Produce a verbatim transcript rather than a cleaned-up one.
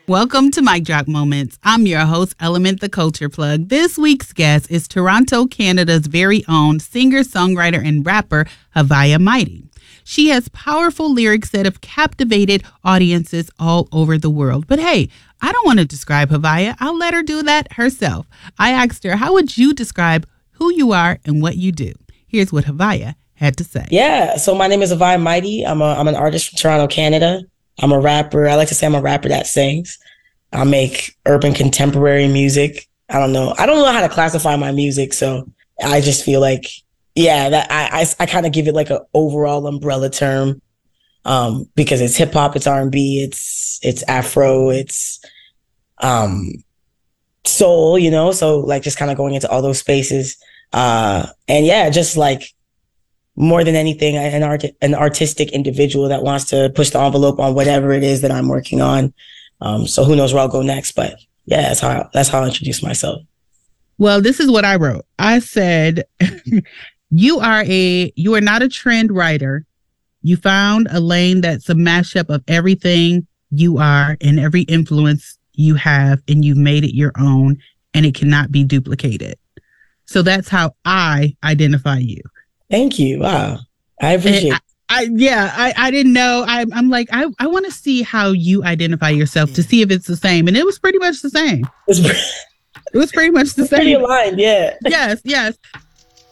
Welcome to Mic Drop Moments. I'm your host, Element the Culture Plug. This week's guest is Toronto, Canada's very own singer, songwriter, and rapper, Haviah Mighty. She has powerful lyrics that have captivated audiences all over the world. But hey, I don't want to describe Haviah. I'll let her do that herself. I asked her, how would you describe who you are and what you do? Here's what Haviah had to say. Yeah, so my name is Haviah Mighty. I'm a I'm an artist from Toronto, Canada. I'm a rapper. I like to say I'm a rapper that sings. I make urban contemporary music. I don't know. I don't know how to classify my music, so I just feel like, yeah, that I I, I kind of give it like an overall umbrella term, um, because it's hip hop, it's R and B, it's it's Afro, it's um soul, you know. So like just kind of going into all those spaces, uh, and yeah, just like. More than anything, an art, an artistic individual that wants to push the envelope on whatever it is that I'm working on. Um, so who knows where I'll go next? But yeah, that's how that's how I introduce myself. Well, this is what I wrote. I said, "You are a you are not a trend writer. You found a lane that's a mashup of everything you are and every influence you have, and you've made it your own, and it cannot be duplicated." So that's how I identify you. Thank you. Wow. I appreciate it. I, I, yeah, I, I didn't know. I, I'm like, I, I want to see how you identify yourself to see if it's the same. And it was pretty much the same. It was pretty much the it's same. Pretty aligned, yeah. Yes, yes.